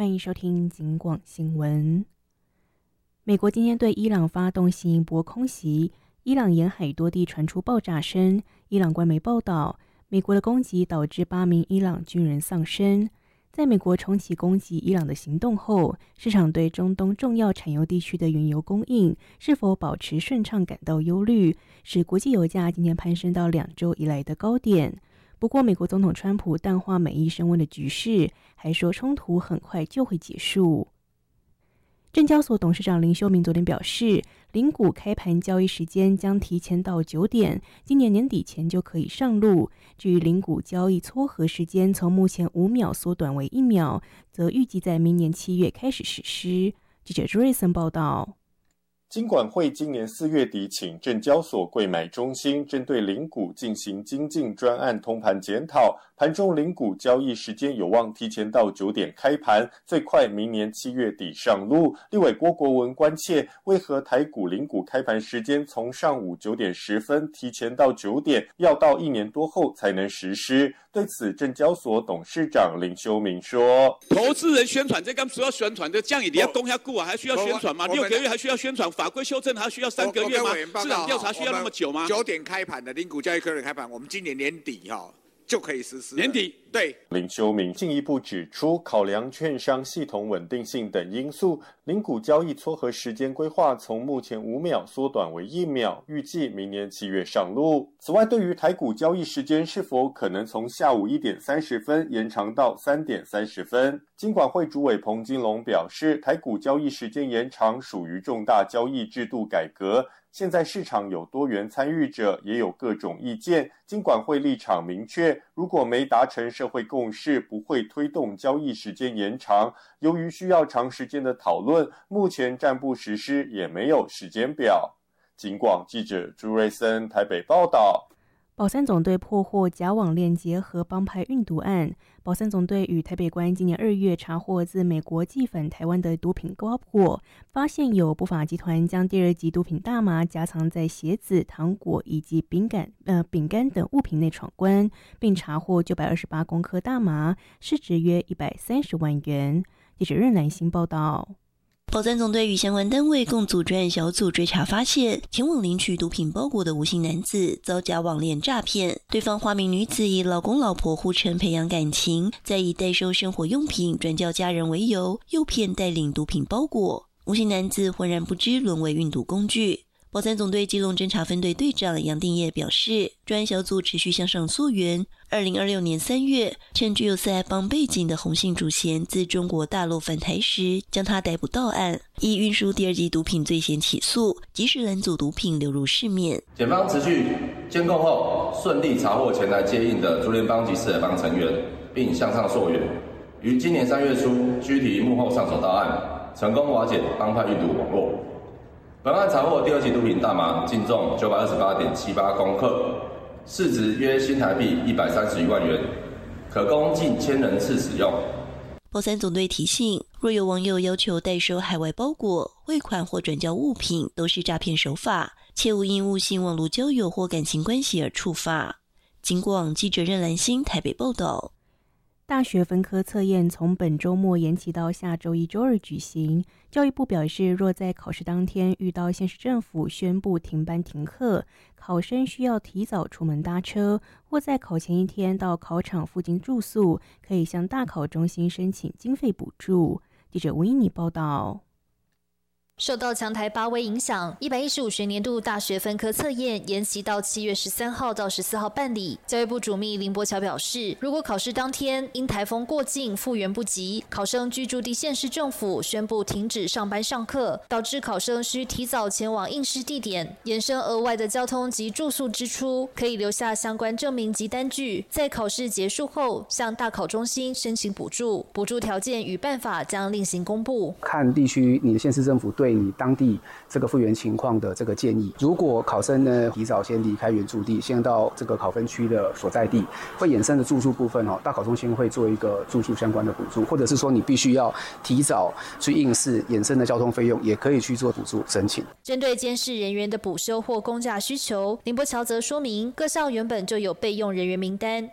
欢迎收听警广新闻。美国今天对伊朗发动新一波空袭，伊朗沿海多地传出爆炸声。伊朗官媒报道，美国的攻击导致8名伊朗军人丧生。在美国重启攻击伊朗的行动后，市场对中东重要产油地区的原油供应是否保持顺畅感到忧虑，使国际油价今天攀升到2周以来的高点。不过，美国总统川普淡化美伊升温的局势，还说冲突很快就会结束。证交所董事长林修明昨天表示，零股开盘交易时间将提前到9点，今年年底前就可以上路。至于零股交易撮合时间从目前5秒缩短为1秒，则预计在明年7月开始实施。记者朱瑞森报道。 金管会今年4月底请证交所柜买中心针对零股进行精进专案通盘检讨，盘中零股交易时间有望提前到9点开盘，最快明年7月底上路。立委郭国文关切，为何台股零股开盘时间从上午9点10分提前到9点，要到1年多后才能实施？对此，证交所董事长林修明说：“ 投资人宣传，这刚主要宣传的，这样你要攻下股啊，还需要宣传吗？6个月还需要宣传？法规修正还需要3个月吗？市场调查需要那么久吗 ？9点开盘的零股交易科的开盘，我们今年年底就可以实施。 年底对。” 林修明进一步指出，考量券商系统稳定性等因素，零股交易撮合时间规划从目前5秒缩短为1秒，预计明年7月上路。此外，对于台股交易时间是否可能从下午1点30分延长到3点30分，金管会主委彭金龙表示，台股交易时间延长属于重大交易制度改革。现在市场有多元参与者，也有各种意见。金管会立场明确，如果没达成社会共识，不会推动交易时间延长。由于需要长时间的讨论，目前暂不实施，也没有时间表。警广记者朱瑞森台北报道。 保三总队破获假网链结合帮派运毒案。保三总队与台北关今年2月查获自美国寄返台湾的毒品包裹，发现有不法集团将第2级毒品大麻夹藏在鞋子、糖果以及饼干等物品内闯关，并查获928公克大麻，市值约130万元。记者任兰欣报道。 保三总队与相关单位共组专案小组追查发现，前往领取毒品包裹的吴姓男子遭假网链诈骗，对方化名女子以老公老婆互称培养感情，再以代收生活用品转交家人为由，诱骗带领毒品包裹。吴姓男子浑然不知沦为运毒工具。保三总队基隆侦查分队队长杨定业表示，专案小组持续向上溯源。2026年3月，趁具有四爱帮背景的洪姓主嫌自中国大陆返台时，将他逮捕到案，以运输第2级毒品罪嫌起诉，及时拦阻毒品流入市面。 检方持续监控后，顺利查获前来接应的竹联帮及四爱帮成员，并向上溯源，于今年3月初拘提幕后上手到案，成功瓦解帮派运毒网络。本案查获第2级毒品大麻净重928.78公克，市值约新台币131万元，可供近1000人次使用。 保三总队提醒，若有网友要求代收海外包裹、汇款或转交物品，都是诈骗手法，切勿因误信网络交友或感情关系而触发。警广记者任兰欣台北报道。 大学分科测验从本周末延期到下周1、周2举行。教育部表示，若在考试当天遇到县市政府宣布停班停课，考生需要提早出门搭车，或在考前一天到考场附近住宿，可以向大考中心申请经费补助。记者吴依妮报道。 受到强台8威影响，115学年度大学分科测验延期到7月13号到14号办理。教育部主秘林柏桥表示，如果考试当天因台风过境复原不及，考生居住地县市政府宣布停止上班上课，导致考生需提早前往应试地点，衍生额外的交通及住宿支出，可以留下相关证明及单据，在考试结束后向大考中心申请补助，补助条件与办法将另行公布。 看地区你的县市政府对你当地这个复原情况的这个建议，如果考生呢提早先离开原住地，先到这个考分区的所在地，会衍生的住宿部分大考中心会做一个住宿相关的补助，或者是说你必须要提早去应试，衍生的交通费用也可以去做补助申请。 针对监视人员的补休或公假需求，林柏桥则说明，各校原本就有备用人员名单，